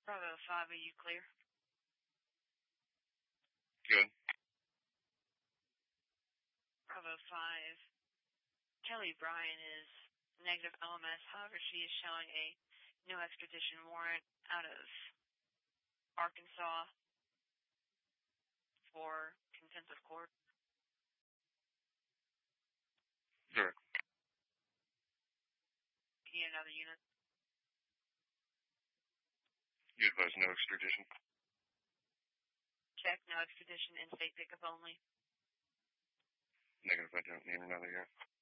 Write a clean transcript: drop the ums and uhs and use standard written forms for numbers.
Bravo 5, are you clear? Good. Bravo 5, Kelly Bryan is negative LMS. However, she is showing a no extradition warrant out of Arkansas for contempt of court. Sure. You need another unit? You advise no extradition. Check, no extradition, in-state pickup only. Negative, I don't need another yet.